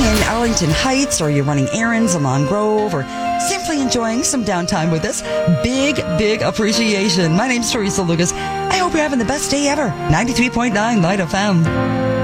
in Arlington Heights, or you're running errands along Grove, or simply enjoying some downtime with us, big appreciation. My name's Teresa Lucas. I hope you're having the best day ever. 93.9 Light FM.